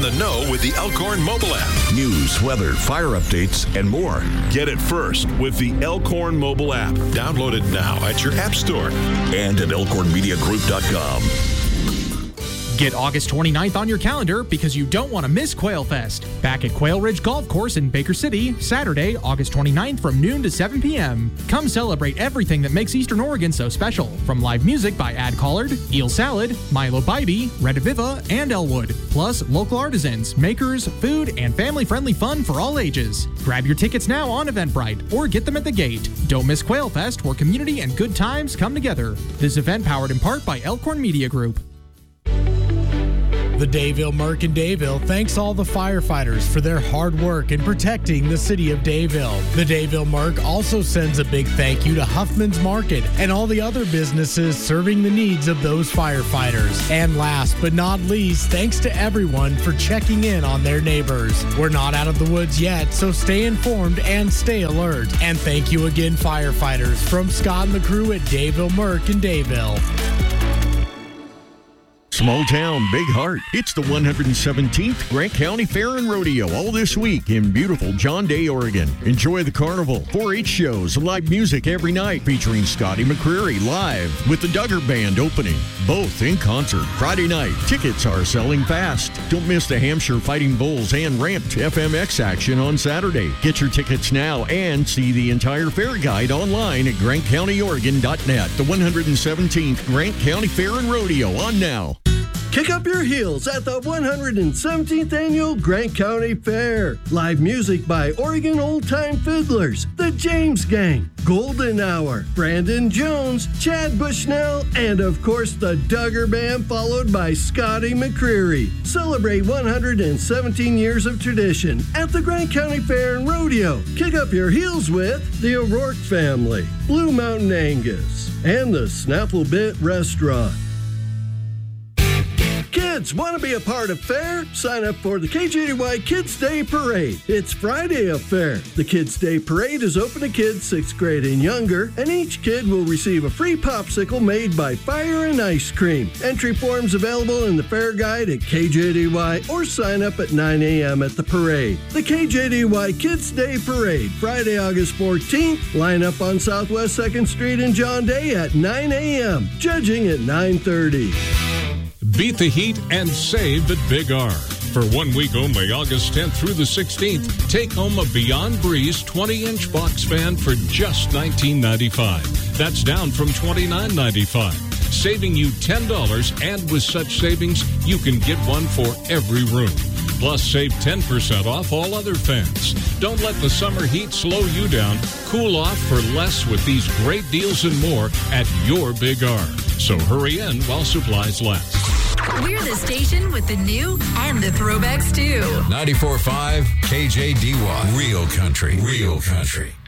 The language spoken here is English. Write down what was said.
the know with the Elkhorn mobile app. News, weather, fire updates, and more. Get it first with the Elkhorn mobile app. Download it now at your app store. And at elkhornmediagroup.com. Get August 29th on your calendar because you don't want to miss Quail Fest. Back at Quail Ridge Golf Course in Baker City, Saturday, August 29th from noon to 7 p.m. Come celebrate everything that makes Eastern Oregon so special. From live music by Ad Collard, Eel Salad, Milo Bybee, Red Aviva, and Elwood. Plus, local artisans, makers, food, and family-friendly fun for all ages. Grab your tickets now on Eventbrite or get them at the gate. Don't miss Quail Fest, where community and good times come together. This event powered in part by Elkhorn Media Group. The Dayville Merc in Dayville thanks all the firefighters for their hard work in protecting the city of Dayville. The Dayville Merc also sends a big thank you to Huffman's Market and all the other businesses serving the needs of those firefighters. And last but not least, thanks to everyone for checking in on their neighbors. We're not out of the woods yet, so stay informed and stay alert. And thank you again, firefighters, from Scott and the crew at Dayville Merc in Dayville. Small town, big heart. It's the 117th Grant County Fair and Rodeo all this week in beautiful John Day, Oregon. Enjoy the carnival, 4-H shows, live music every night featuring Scotty McCreery live with the Duggar Band opening, both in concert Friday night. Tickets are selling fast. Don't miss the Hampshire Fighting Bulls and Ramped FMX action on Saturday. Get your tickets now and see the entire fair guide online at GrantCountyOregon.net. The 117th Grant County Fair and Rodeo on now. Kick up your heels at the 117th Annual Grant County Fair. Live music by Oregon Old Time Fiddlers, the James Gang, Golden Hour, Brandon Jones, Chad Bushnell, and of course the Duggar Band, followed by Scotty McCreery. Celebrate 117 years of tradition at the Grant County Fair and Rodeo. Kick up your heels with the O'Rourke family, Blue Mountain Angus, and the Snaffle Bit Restaurant. Kids, want to be a part of Fair? Sign up for the KJDY Kids Day Parade. It's Friday of Fair. The Kids Day Parade is open to kids 6th grade and younger, and each kid will receive a free popsicle made by Fire and Ice Cream. Entry forms available in the Fair Guide at KJDY or sign up at 9 a.m. at the parade. The KJDY Kids Day Parade, Friday, August 14th. Line up on Southwest 2nd Street in John Day at 9 a.m. Judging at 9:30. Beat the heat and save at Big R. For 1 week only, August 10th through the 16th, take home a Beyond Breeze 20-inch box fan for just $19.95. That's down from $29.95, saving you $10, and with such savings, you can get one for every room. Plus, save 10% off all other fans. Don't let the summer heat slow you down. Cool off for less with these great deals and more at your Big R. So hurry in while supplies last. We're the station with the new and the throwbacks too. 94.5 KJDY. Real country. Real country.